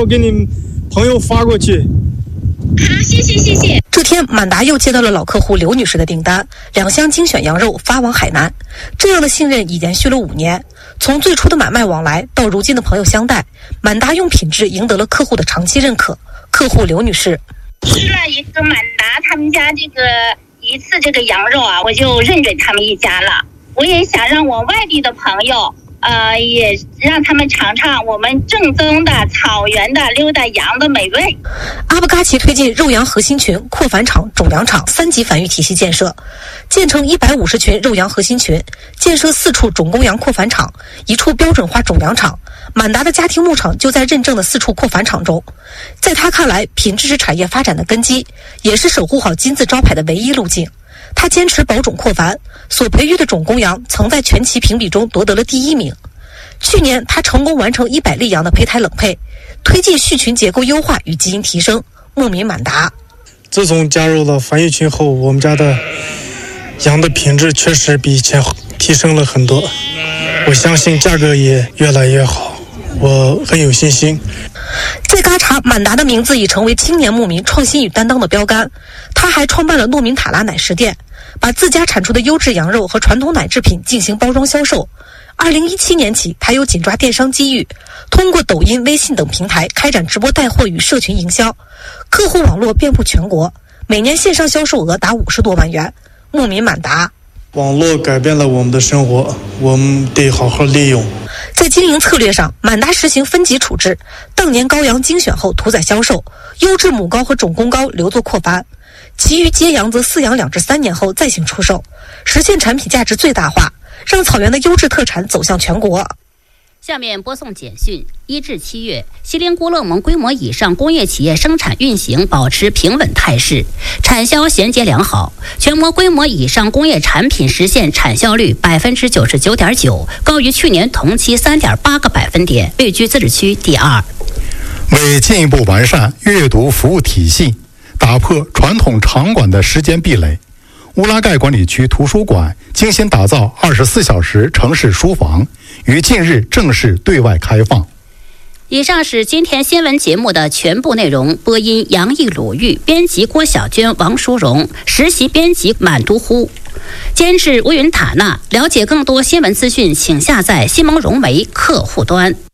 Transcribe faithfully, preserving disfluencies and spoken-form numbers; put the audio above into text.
我给你朋友发过去。 好，谢谢谢谢。 这天，满达又接到了老客户刘女士的订单，两箱精选羊肉发往海南。这样的信任已延续了五年，从最初的买卖往来到如今的朋友相待，满达用品质赢得了客户的长期认可。客户刘女士吃了一个满达他们家这个一次这个羊肉啊，我就认准他们一家了。我也想让我外地的朋友呃，也让他们尝尝我们正宗的草原的溜达羊的美味。 阿布嘎奇推进肉羊核心群、扩繁场、种羊场三级繁育体系建设，建成一百五十群肉羊核心群，建设四处种公羊扩繁场，一处标准化种羊场。满达的家庭牧场就在认证的四处扩繁场中。在他看来，品质是产业发展的根基，也是守护好金字招牌的唯一路径。他坚持保种扩繁，所培育的种公羊曾在全旗评比中夺得了第一名。去年，他成功完成一百例羊的胚胎冷配，推进畜群结构优化与基因提升。牧民满达， 自从加入了繁育群后，我们家的羊的品质确实比以前提升了很多，我相信价格也越来越好，我很有信心。 在嘎查，满达的名字已成为青年牧民创新与担当的标杆。他还创办了诺明塔拉奶食店，把自家产出的优质羊肉和传统奶制品进行包装销售。二零一七年起，他又紧抓电商机遇，通过抖音、微信等平台开展直播带货与社群营销，客户网络遍布全国，每年线上销售额达五十多万元。牧民满达， 网络改变了我们的生活，我们得好好利用。 在经营策略上，满达实行分级处置，当年羔羊精选后屠宰销售，优质母羔和种公羔留作扩繁，其余接羊则饲养两至三年后再行出售，实现产品价值最大化，让草原的优质特产走向全国。 下面播送简讯：一至七月，锡林郭勒盟规模以上工业企业生产运行保持平稳态势，产销衔接良好。全国规模以上工业产品实现产销率百分之九十九点九，高于去年同期三点八个百分点，位居自治区第二。 为进一步完善阅读服务体系，打破传统场馆的时间壁垒，乌拉盖管理区图书馆精心打造二十四小时城市书房，于近日正式对外开放。 以上是今天新闻节目的全部内容。播音杨毅、鲁豫，编辑郭小娟、王淑荣，实习编辑满都呼，监制乌云塔纳。了解更多新闻资讯，请下载西蒙融媒客户端。